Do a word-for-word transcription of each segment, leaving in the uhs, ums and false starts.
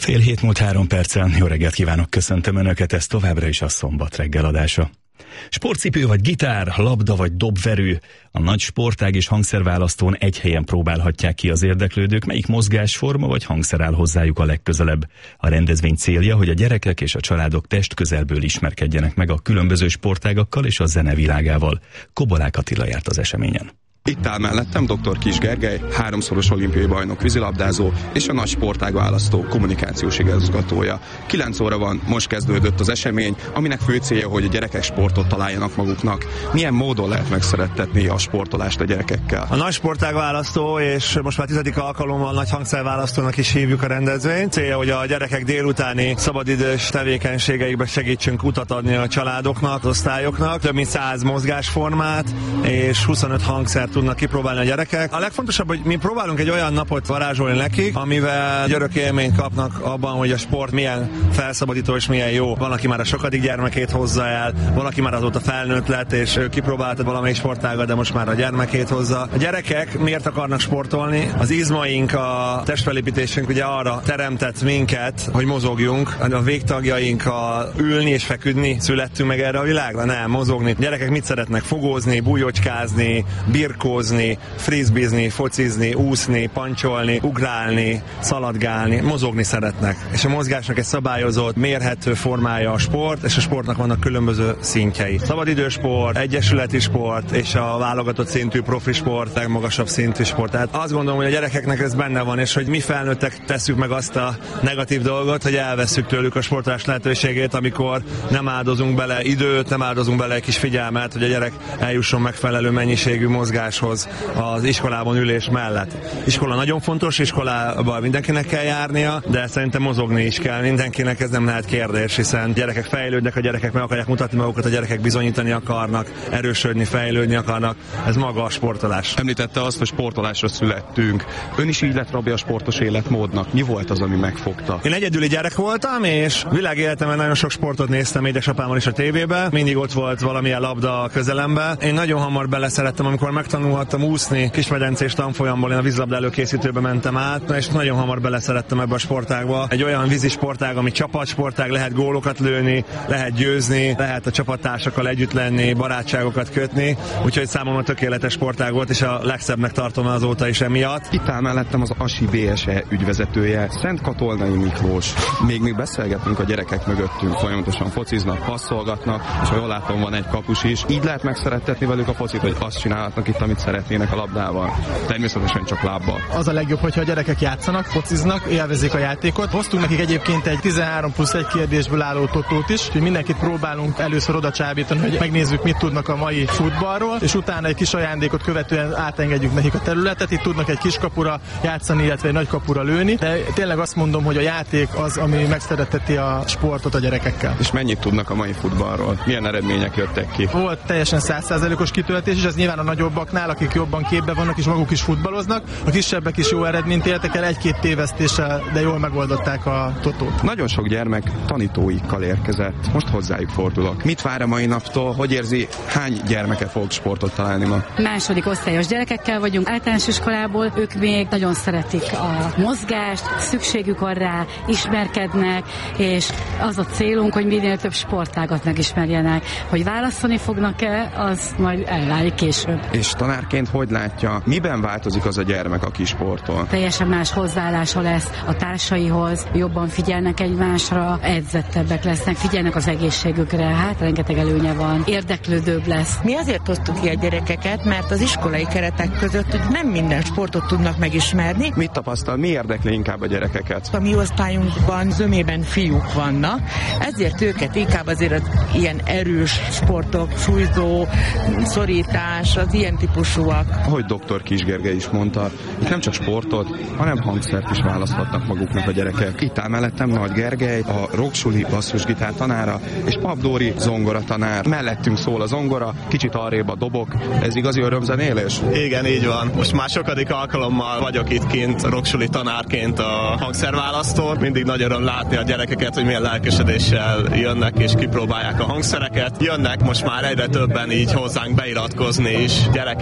Fél hét múlt három percen. Jó reggelt kívánok, köszöntöm Önöket, ez továbbra is a Szombat reggel adása. Sportcipő vagy gitár, labda vagy dobverő, a nagy sportág és hangszerválasztón egy helyen próbálhatják ki az érdeklődők, melyik mozgásforma vagy hangszer áll hozzájuk a legközelebb. A rendezvény célja, hogy a gyerekek és a családok testközelből ismerkedjenek meg a különböző sportágakkal és a zene világával. Kobolák Attila járt az eseményen. Itt áll mellettem dr. Kiss Gergely, háromszoros olimpiai bajnok vízilabdázó és a nagy sportág választó kommunikációs igazgatója. kilenc óra van, most kezdődött az esemény, aminek fő célja, hogy a gyerekek sportot találjanak maguknak. Milyen módon lehet megszerettetni a sportolást a gyerekekkel? A nagy sportág választó, és most már tizedik alkalommal nagy hangszerválasztónak is hívjuk a rendezvényt. Célja, hogy a gyerekek délutáni szabadidős tevékenységeikbe segítsünk utat adni a családoknak, az osztályoknak. Több mint száz mozgásformát és huszonöt hangszert tudnak kipróbálni a gyerekek. A legfontosabb, hogy mi próbálunk egy olyan napot varázsolni nekik, amivel örök élményt kapnak abban, hogy a sport milyen felszabadító és milyen jó. Van, aki már a sokadik gyermekét hozza el, van, aki már azóta felnőtt lett, és ő kipróbálta valamelyik sportágat, de most már a gyermekét hozza. A gyerekek miért akarnak sportolni? Az izmaink, a testfelépítésünk ugye arra teremtett minket, hogy mozogjunk. A végtagjaink a ülni és feküdni születtünk meg erre a világra? Nem, mozogni. A gyerekek mit szeretnek? Fogózni, bújócskázni, birkózni, frisbeezni, focizni, úszni, pancsolni, ugrálni, szaladgálni, mozogni szeretnek. És a mozgásnak egy szabályozott, mérhető formája a sport, és a sportnak vannak különböző szintjei. Szabadidősport, egyesületi sport, és a válogatott szintű profi sport, legmagasabb szintű sport. Tehát azt gondolom, hogy a gyerekeknek ez benne van, és hogy mi felnőttek tesszük meg azt a negatív dolgot, hogy elvesszük tőlük a sportolás lehetőségét, amikor nem áldozunk bele időt, nem áldozunk bele egy kis figyelmet, hogy a gyerek eljusson megfelelő mennyiségű mozgás az iskolában ülés mellett. Iskola nagyon fontos, iskolában mindenkinek kell járnia, de szerintem mozogni is kell mindenkinek, ez nem lehet kérdés, hiszen gyerekek fejlődnek, a gyerekek meg akarják mutatni magukat, a gyerekek bizonyítani akarnak, erősödni, fejlődni akarnak, ez maga a sportolás. Említette azt, hogy sportolásra születtünk. Ön is így lett rabja a sportos életmódnak. Mi volt az, ami megfogta? Én egyedüli gyerek voltam, és világéletemben nagyon sok sportot néztem édesapámmal is a tévében. Mindig ott volt valamilyen labda a közelemben. Én nagyon hamar beleszerettem, amikor megtanulhattam úszni, kismedencés tanfolyamból, én a vízilabda előkészítőbe mentem át, és nagyon hamar beleszerettem ebbe a sportágba. Egy olyan vízi sportág, ami csapatsportág, lehet gólokat lőni, lehet győzni, lehet a csapattársakkal együtt lenni, barátságokat kötni, úgyhogy számomra tökéletes sportág volt, és a legszebbnek tartom azóta is emiatt. Itt áll mellettem az Asi bé es e ügyvezetője, Szent Katolnai Miklós. Még még beszélgetünk, a gyerekek mögöttünk folyamatosan fociznak, passzolgatnak, és ha jól látom, van egy kapus is. Így lehet megszerettetni velük a focit, hogy azt csinálhatnak itt, amit szeretnének a labdával. Természetesen csak lábbal. Az a legjobb, hogyha a gyerekek játszanak, fociznak, élvezik a játékot. Hoztunk nekik egyébként egy tizenhárom plusz egy kérdésből álló totót is, hogy mindenkit próbálunk először oda csábítani, hogy megnézzük, mit tudnak a mai futballról, és utána egy kis ajándékot követően átengedjük nekik a területet. Itt tudnak egy kis kapura játszani, illetve egy nagy kapura lőni. De tényleg azt mondom, hogy a játék az, ami megszeretteti a sportot a gyerekekkel. És mennyit tudnak a mai futballról? Milyen eredmények jöttek ki? Volt teljesen száz százalékos kitöltés, és ez nyilván a nagyobbaknál, akik jobban képben vannak és maguk is futballoznak, a kisebbek is jó eredményt értek el, egy-két tévesztéssel, de jól megoldották a totót. Nagyon sok gyermek tanítóikkal érkezett. Most hozzájuk fordulok. Mit vár a mai naptól? Hogy érzi, hány gyermeke fog sportot találni ma? Második osztályos gyerekekkel vagyunk általános iskolából, ők még nagyon szeretik a mozgást, szükségük van rá, ismerkednek, és az a célunk, hogy minél több sportágat megismerjenek. Hogy válaszolni fognak-e, az majd elválik később. És tanárként hogy látja, miben változik az a gyermek, aki sportol? Teljesen más hozzáállása lesz a társaihoz, jobban figyelnek egymásra, edzettebbek lesznek, figyelnek az egészségükre, hát rengeteg előnye van, érdeklődőbb lesz. Mi azért hoztuk ki a gyerekeket, mert az iskolai keretek között nem minden sportot tudnak megismerni. Mit tapasztal, mi érdekli inkább a gyerekeket? A mi osztályunkban zömében fiúk vannak, ezért őket inkább azért az ilyen erős sportok, súlyzó, szorítás, az ilyen típusúak. Ahogy doktor Kiss Gergely is mondta, itt nem csak sportot, hanem hangszert is választhatnak maguknak a gyerekek. Itt áll mellettem Nagy Gergely, a Rocksuli basszusgitár tanára, és Pap Dóri zongora tanár. Mellettünk szól a zongora, kicsit arrébb a dobok. Ez igazi örömzenélés? Igen, így van. Most már sokadik alkalommal vagyok itt kint Rocksuli tanárként a hangszerválasztón. Mindig nagy öröm látni a gyerekeket, hogy milyen lelkesedéssel jönnek és kipróbálják a hangszereket. Jönnek most már egyre többen így hozzánk beiratkozni is. Gyerekek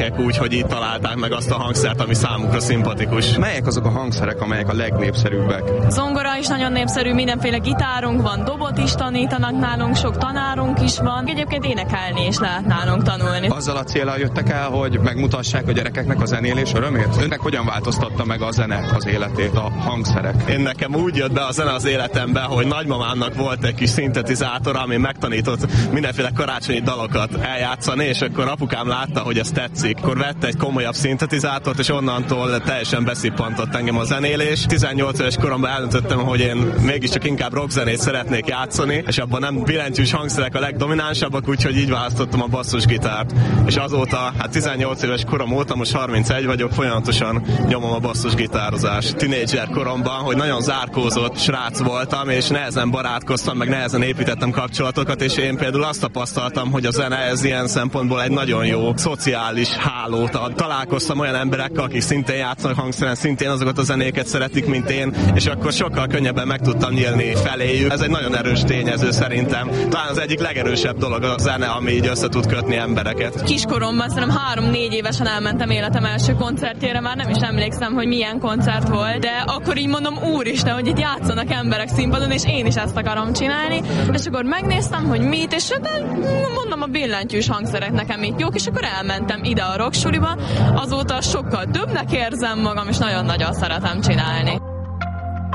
gyerekek úgy, hogy itt találták meg azt a hangszert, ami számukra szimpatikus. Melyek azok a hangszerek, amelyek a legnépszerűbbek? Zongora is nagyon népszerű, mindenféle gitárunk van, dobot is tanítanak nálunk, sok tanárunk is van. Egyébként énekelni is lehet nálunk tanulni. Azzal a céllal jöttek el, hogy megmutassák a gyerekeknek a zenélés örömét? Önnek hogyan változtatta meg a zene az életét, a hangszerek? Én nekem úgy jött be a zene az életembe, hogy nagymamámnak volt egy kis szintetizátor, ami megtanított mindenféle karácsonyi dalokat eljátszani, és akkor apukám látta, hogy ez tetszik. Akkor vette egy komolyabb szintetizátort, és onnantól teljesen beszippantott engem a zenélés. tizennyolc éves koromban eldöntöttem, hogy én mégiscsak inkább rockzenét szeretnék játszani, és abban nem billentyűs hangszerek a legdominánsabbak, úgyhogy így választottam a basszusgitárt. És azóta, hát tizennyolc éves korom óta, most harmincegy vagyok, folyamatosan nyomom a basszusgitározást. Tinédzser koromban, hogy nagyon zárkózott srác voltam, és nehezen barátkoztam, meg nehezen építettem kapcsolatokat, és én például azt tapasztaltam, hogy a zene ez ilyen szempontból egy nagyon jó szociális hálót ad. Találkoztam olyan emberekkel, akik szintén játszanak hangszeren, szintén azokat a zenéket szeretik, mint én, és akkor sokkal könnyebben meg tudtam nyílni feléjük. Ez egy nagyon erős tényező szerintem. Talán az egyik legerősebb dolog a zene, ami így össze tud kötni embereket. Kiskoromban szerintem három-négy évesen elmentem életem első koncertjére, már nem is emlékszem, hogy milyen koncert volt, de akkor így mondom, úristen, hogy itt játszanak emberek színpadon, és én is ezt akarom csinálni, és akkor megnéztem, hogy mit, és mondom, a billentyűs hangszerek nekem itt jók, és akkor elmentem ide a rocksuliba, azóta sokkal többnek érzem magam, és nagyon-nagyon szeretem csinálni.